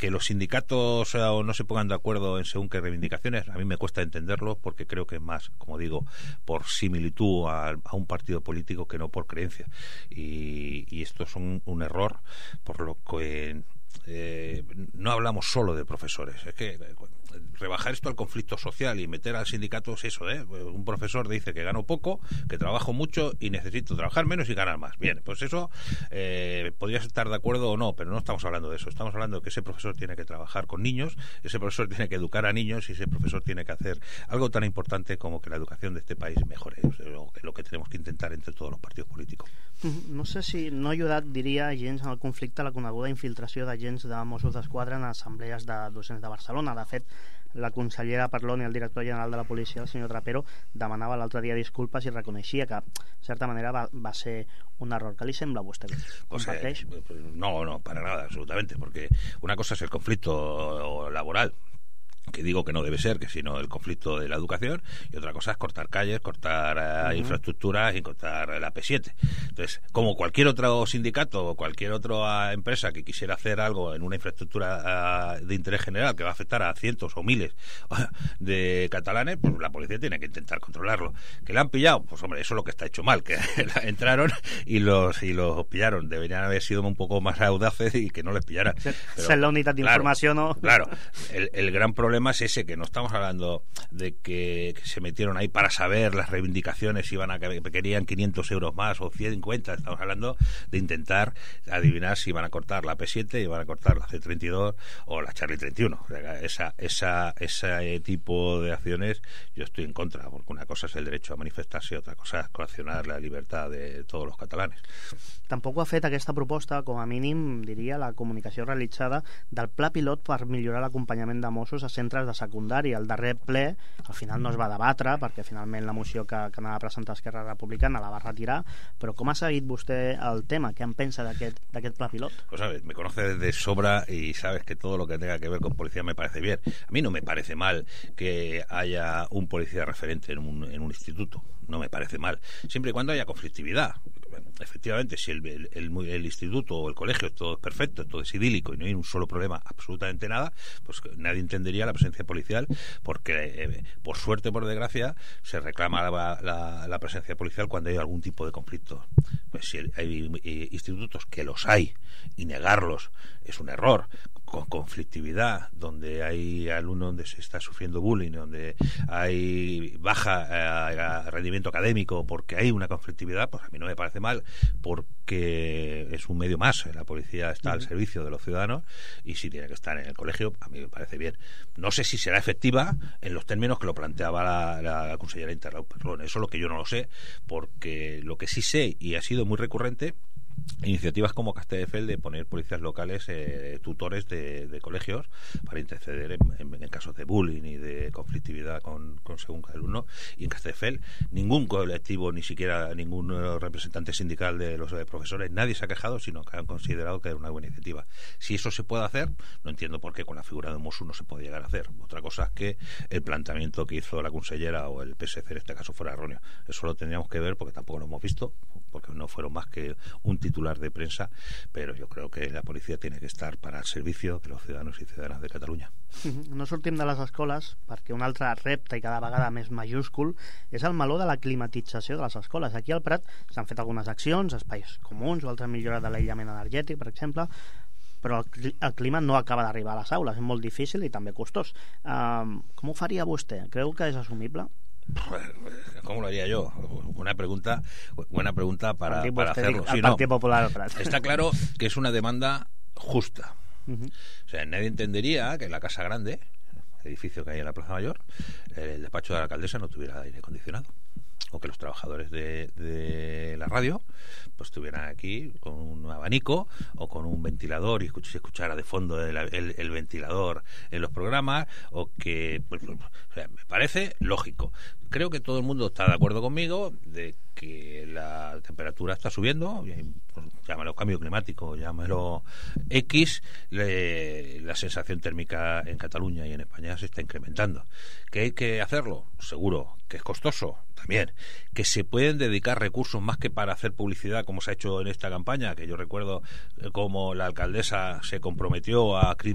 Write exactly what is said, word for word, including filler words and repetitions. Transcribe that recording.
que los sindicatos eh, no se pongan de acuerdo en según qué reivindicaciones, a mí me cuesta entenderlo porque creo que es más, como digo, por similitud a, a un partido político que no por creencia. Y, y esto es un, un error, por lo que eh, no hablamos solo de profesores. Es que rebajar esto al conflicto social y meter al sindicato es eso, ¿eh? Un profesor dice que gano poco, que trabajo mucho y necesito trabajar menos y ganar más. Bien, pues eso eh, podrías estar de acuerdo o no, pero no estamos hablando de eso. Estamos hablando de que ese profesor tiene que trabajar con niños, ese profesor tiene que educar a niños y ese profesor tiene que hacer algo tan importante como que la educación de este país mejore. Es lo, lo que tenemos que intentar entre todos los partidos políticos. No sé si no ha ajudat, diria, gens en el conflicte la coneguda infiltració d'agents de Mossos d'Esquadra en assemblees de docents de Barcelona. De fet, la consellera Parlon i el director general de la policia, el senyor Trapero, demanava l'altre dia disculpes i reconeixia que, de certa manera, va, va ser un error. ¿Qué le sembla a usted? ¿Comparteix? Pues, eh, no, no, para nada, absolutamente, porque una cosa es el conflicto laboral, que digo que no debe ser, que sino el conflicto de la educación, y otra cosa es cortar calles, cortar uh, uh-huh. infraestructuras y cortar la P siete. Entonces, como cualquier otro sindicato o cualquier otra empresa que quisiera hacer algo en una infraestructura uh, de interés general que va a afectar a cientos o miles de catalanes, pues la policía tiene que intentar controlarlo. ¿Que la han pillado? Pues hombre, eso es lo que está hecho mal, que entraron y los y los pillaron. Deberían haber sido un poco más audaces y que no les pillaran. Ser la unidad de claro, información, ¿no? Claro, el, el gran problema es ese, que no estamos hablando de que, que se metieron ahí para saber las reivindicaciones, iban a que querían quinientos euros más o cincuenta, estamos hablando de intentar adivinar si iban a cortar la P siete, iban a cortar la C treinta y dos o la Charlie treinta y uno. Esa, esa, ese tipo de acciones yo estoy en contra, porque una cosa es el derecho a manifestarse y otra cosa es coaccionar la libertad de todos los catalanes. Tampoc ha fet aquesta proposta, com a mínim, diria, la comunicació realitzada del pla pilot per millorar l'acompanyament de Mossos a centres de secundària. El darrer ple, al final no es va debatre, perquè finalment la moció que, que anava a presentar Esquerra Republicana la va retirar, però com ha seguit vostè el tema? Què en pensa d'aquest d'aquest pla pilot? Pues sabes, me conoces de sobra y sabes que todo lo que tenga que ver con policía me parece bien. A mí no me parece mal que haya un policía referente en un, en un instituto, no me parece mal, siempre y cuando haya conflictividad. Efectivamente, si el, el, el, el instituto o el colegio todo es perfecto, todo es idílico y no hay un solo problema, absolutamente nada, pues nadie entendería la presencia policial, porque eh, por suerte, por desgracia, se reclama la, la, la presencia policial cuando hay algún tipo de conflicto. Pues si hay eh, institutos, que los hay, y negarlos es un error, con conflictividad, donde hay alumnos donde se está sufriendo bullying, donde hay baja eh, rendimiento académico porque hay una conflictividad, pues a mí no me parece mal, porque es un medio más. La policía está al servicio de los ciudadanos y si tiene que estar en el colegio, a mí me parece bien. No sé si será efectiva en los términos que lo planteaba la, la, la consellera Interlau Parlon. Eso es lo que yo no lo sé, porque lo que sí sé, y ha sido muy recurrente, iniciativas como Castelldefels de poner policías locales eh, tutores de, de colegios para interceder en, en, en casos de bullying y de conflictividad con, con según cada alumno. Y en Castelldefels ningún colectivo, ni siquiera ningún representante sindical de los de profesores, nadie se ha quejado, sino que han considerado que era una buena iniciativa. Si eso se puede hacer, no entiendo por qué con la figura de Mossos no se puede llegar a hacer. Otra cosa es que el planteamiento que hizo la consellera o el P S C en este caso fuera erróneo. Eso lo tendríamos que ver, porque tampoco lo hemos visto, porque no fueron más que un titular de prensa, pero yo creo que la policía tiene que estar para el servicio de los ciudadanos y ciudadanas de Catalunya. No sortim de les escoles perquè un altre repte i cada vegada més majúscul és el meló de la climatització de les escoles. Aquí al Prat s'han fet algunes accions, espais comuns o altra millora de l'aïllament energètic, per exemple, però el, el clima no acaba d'arribar a les aules, és molt difícil i també costós. Um, com ho faria vostè? Creu que és assumible? ¿Cómo lo haría yo? Una pregunta, buena pregunta para, para hacerlo. Sí, no. Popular, está claro que es una demanda justa. Uh-huh. O sea, nadie entendería que en la Casa Grande, el edificio que hay en la Plaza Mayor, el despacho de la alcaldesa no tuviera aire acondicionado, o que los trabajadores de, de la radio pues estuvieran aquí con un abanico o con un ventilador y se escuchara de fondo el, el, el ventilador en los programas, o que pues, o sea, me parece lógico. Creo que todo el mundo está de acuerdo conmigo de que la temperatura está subiendo, pues, llámalo cambio climático, llámalo X, le, la sensación térmica en Cataluña y en España se está incrementando. ¿Que hay que hacerlo? Seguro. ¿Que es costoso? También. ¿Que se pueden dedicar recursos más que para hacer publicidad, como se ha hecho en esta campaña? Que yo recuerdo cómo la alcaldesa se comprometió a